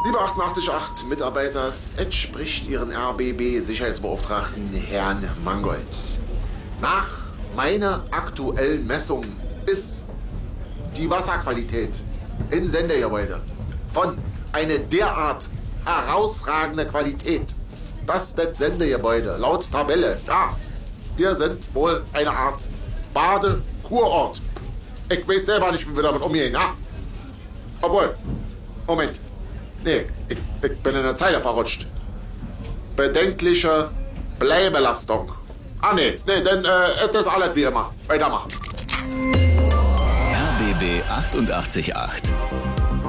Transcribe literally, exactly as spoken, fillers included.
Liebe achtundachtzig Komma acht Mitarbeiters, es spricht Ihren R B B-Sicherheitsbeauftragten Herrn Mangold. Nach meiner aktuellen Messung ist die Wasserqualität in Sendegebäude von einer derart herausragende Qualität, dass das Sendegebäude laut Tabelle, ja, wir sind wohl eine Art Badekurort. Ich weiß selber nicht, wie wir damit umgehen, ja? Obwohl, Moment. Nee, ich, ich bin in der Zeile verrutscht. Bedenkliche Bleibelastung. Ah, nee, nee, dann äh, das ist alles wie immer. Weitermachen. R B B achtundachtzig Komma acht.